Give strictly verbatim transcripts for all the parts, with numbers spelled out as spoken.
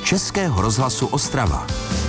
Českého rozhlasu Ostrava.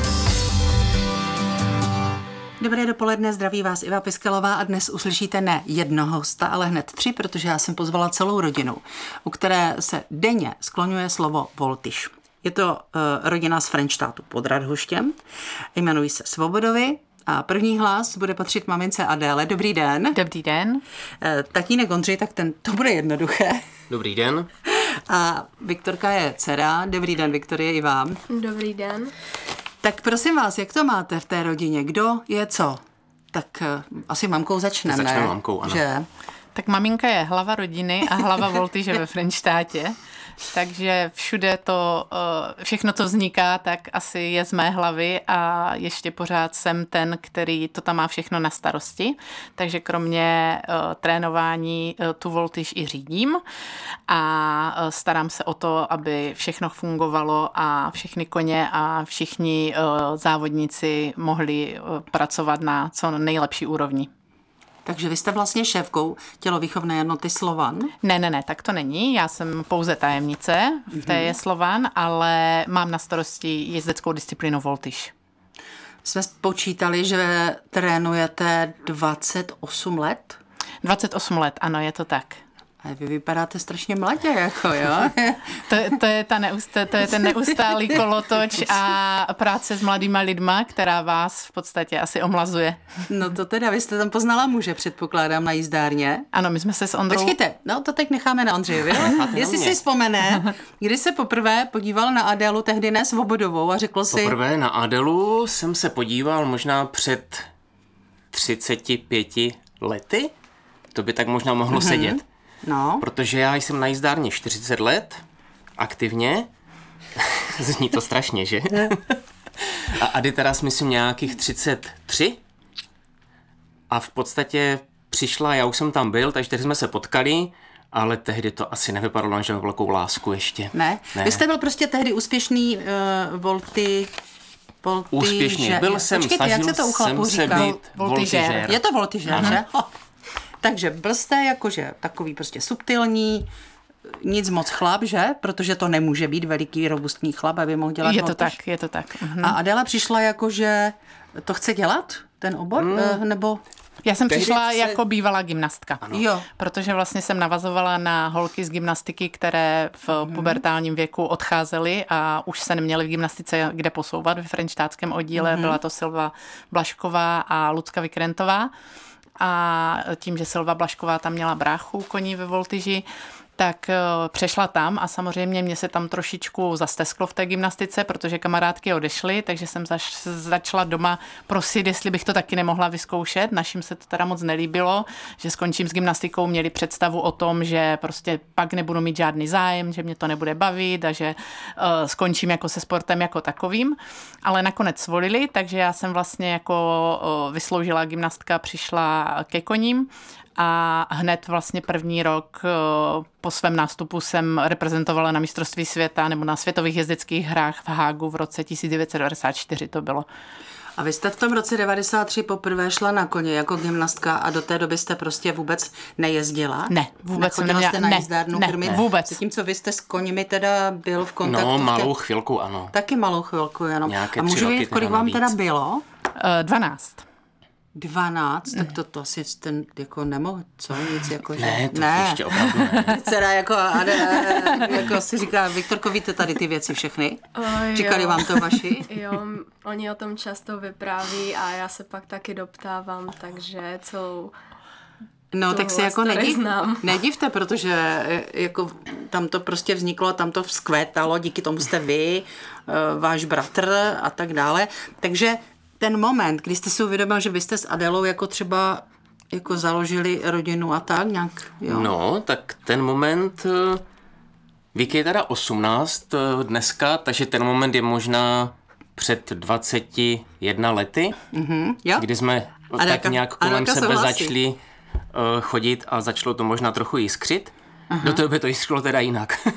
Dobré dopoledne, zdraví vás Iva Piskelová a dnes uslyšíte ne jednoho hosta, ale hned tři, protože já jsem pozvala celou rodinu, u které se denně skloňuje slovo Voltyš. Je to uh, rodina z Frenštátu pod Radhoštěm, jmenují se Svobodovi a první hlas bude patřit mamince Adéle. Dobrý den. Dobrý den. Uh, tatínek Ondřej, tak ten, to bude jednoduché. Dobrý den. A Viktorka je dcera. Dobrý den, Viktorie, i vám. Dobrý den. Tak prosím vás, jak to máte v té rodině? Kdo je co? Tak uh, asi mamkou začneme. Začneme mamkou, ano. Že? Tak maminka je hlava rodiny a hlava Voltyže ve Frenštátě. Takže všude to, všechno, co vzniká, tak asi je z mé hlavy a ještě pořád jsem ten, který to tam má všechno na starosti. Takže kromě trénování tu Voltyž i řídím a starám se o to, aby všechno fungovalo a všechny koně a všichni závodníci mohli pracovat na co nejlepší úrovni. Takže vy jste vlastně šéfkou tělovýchovné jednoty Slovan? Ne, ne, ne, tak to není. Já jsem pouze tajemnice, v té je Slovan, ale mám na starosti jezdeckou disciplínu Voltyž. Jsme počítali, že trénujete dvacet osm let? dvacet osm let, ano, je to tak. A vy vypadáte strašně mladě, jako jo? to, to, je ta neustá, to je ten neustálý kolotoč a práce s mladýma lidma, která vás v podstatě asi omlazuje. No to teda, vy jste tam poznala muže, předpokládám, na jízdárně. Ano, my jsme se s Ondrou... Počkejte, no to teď necháme na Ondřejovi. Jestli si vzpomene, kdy se poprvé podíval na Adélu, tehdy ne Svobodovou, a řekl si... Poprvé na Adélu jsem se podíval možná před třiceti pěti lety. To by tak možná mohlo mm-hmm. sedět. No. Protože já jsem na jízdárně čtyřicet let, aktivně. Zní to strašně, že? A Ady teraz myslím nějakých třicet tři. A v podstatě přišla, já už jsem tam byl, takže tehdy jsme se potkali, ale tehdy to asi nevypadalo na žádnou velkou lásku ještě. Ne? ne? Vy jste byl prostě tehdy úspěšný uh, volty... volty Úspěšný. Byl že... jsem, Počkejte, snažil jak se to u chlapů jsem říká? se být voltyžér. Je to voltyžér, že? Oh. Takže byl jste jakože takový prostě subtilní, nic moc chlap, že? Protože to nemůže být veliký, robustní chlap, aby mohl dělat Je to voltyž. tak, je to tak. Mhm. A Adéla přišla jakože to chce dělat, ten obor, mm. nebo... Já jsem Tehdy přišla se... jako bývalá gymnastka, jo. protože vlastně jsem navazovala na holky z gymnastiky, které v mm. pubertálním věku odcházely a už se neměly v gymnastice kde posouvat ve frenštátském oddíle. Mm. Byla to Silva Blašková a Lucka Vykrentová. A tím, že Silva Blašková tam měla bráchu koní ve voltyži, tak přešla tam a samozřejmě mě se tam trošičku zastesklo v té gymnastice, protože kamarádky odešly, takže jsem zač- začala doma prosit, jestli bych to taky nemohla vyzkoušet. Našim se to teda moc nelíbilo, že skončím s gymnastikou, měli představu o tom, že prostě pak nebudu mít žádný zájem, že mě to nebude bavit a že uh, skončím jako se sportem jako takovým, ale nakonec svolili, takže já jsem vlastně jako uh, vysloužila gymnastka, přišla ke koním. A hned vlastně první rok po svém nástupu jsem reprezentovala na mistrovství světa nebo na světových jezdeckých hrách v Hágu v roce tisíc devět set devadesát čtyři to bylo. A vy jste v tom roce devadesát tři poprvé šla na koně jako gymnastka a do té doby jste prostě vůbec nejezdila? Ne, vůbec jsem neměla. Jste na ne, jízdárnu ne, krmit? ne, vůbec. Zatímco vy jste s koněmi teda byl v kontaktu? No, malou tě... chvilku, ano. Taky malou chvilku, jenom. Nějaké a můžu vědět, kolik vám teda bylo? dvanáct. dvanáct, tak to, to asi ten jako nemohl, co, nic jako, že... Ne, to ne. ještě opravdu ne. Dcera jako, jako si říká, Viktorko, víte tady ty věci všechny? O, Říkali jo. vám to vaši? Jo, oni o tom často vypráví a já se pak taky doptávám, takže celou No, tak si jako nediv, znám. nedivte, protože jako tam to prostě vzniklo, tam to vzkvétalo, díky tomu jste vy, váš bratr a tak dále. Takže ten moment, kdy jste si uvědomil, že vy jste s Adélou jako třeba jako založili rodinu a tak nějak, jo? No, tak ten moment, Vík je teda osmnáct dneska, takže ten moment je možná před dvaceti jedna lety, Mm-hmm, jo? kdy jsme Adélka, tak nějak kolem Adélka sebe souhlasí. začali uh, chodit a začalo to možná trochu jiskřit. Aha. Do toho by to jiskřilo teda jinak.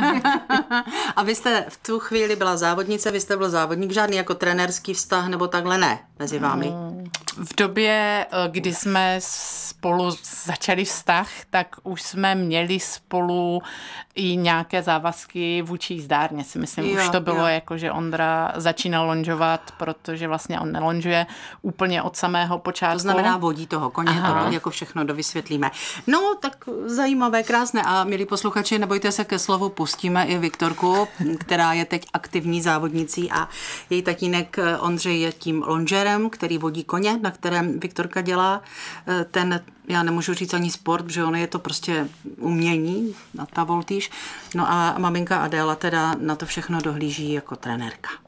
A vy jste v tu chvíli byla závodnice, vy jste byl závodník, žádný jako trenérský vztah nebo takhle ne mezi vámi? V době, kdy jsme spolu začali vztah, tak už jsme měli spolu i nějaké závazky vůči jízdárně, si myslím. Jo, už to bylo jo. jako, že Ondra začínal lonžovat, protože vlastně on nelonžuje úplně od samého počátku. To znamená vodí toho koně, Aha. to jako všechno dovysvětlíme. No, tak zajímavé, krásné. A milí posluchači, nebojte se, ke slovu pustíme i Viktorku, která je teď aktivní závodnicí a její tatínek Ondřej je tím lonžerem, který vodí koně, na kterém Viktorka dělá ten, já nemůžu říct ani sport, protože ono je to prostě umění, na ta voltíž. No a maminka Adéla teda na to všechno dohlíží jako trenérka.